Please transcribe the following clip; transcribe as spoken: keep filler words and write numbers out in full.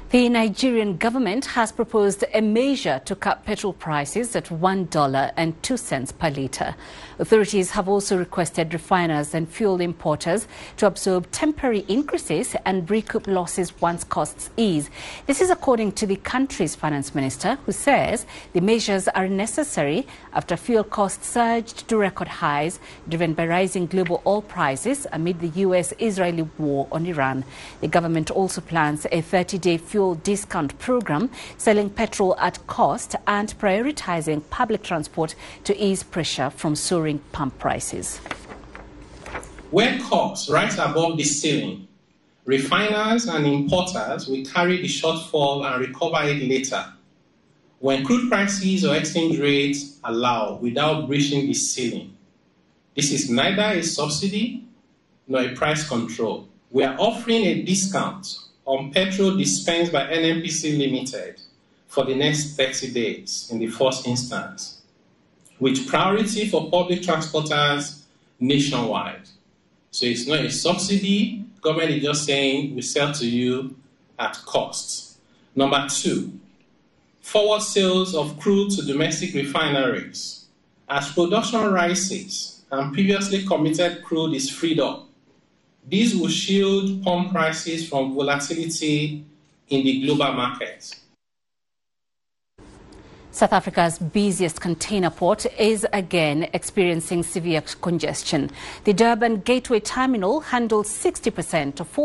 The Nigerian government has proposed a measure to cap petrol prices at one dollar and two cents per litre. Authorities have also requested refiners and fuel importers to absorb temporary increases and recoup losses once costs ease. This is according to the country's finance minister, who says the measures are necessary after fuel costs surged to record highs, driven by rising global oil prices amid the U S Israeli war on Iran. The government also plans a thirty-day fuel discount program, selling petrol at cost and prioritizing public transport to ease pressure from soaring pump prices. When costs rise above the ceiling, refiners and importers will carry the shortfall and recover it later. When crude prices or exchange rates allow without breaching the ceiling, this is neither a subsidy nor a price control. We are offering a discount on petrol dispensed by N N P C Limited for the next thirty days in the first instance, with priority for public transporters nationwide. So it's not a subsidy. Government is just saying we sell to you at cost. Number two, forward sales of crude to domestic refineries. As production rises and previously committed crude is freed up, this will shield pump prices from volatility in the global market. South Africa's busiest container port is again experiencing severe congestion. The Durban Gateway Terminal handles sixty percent of all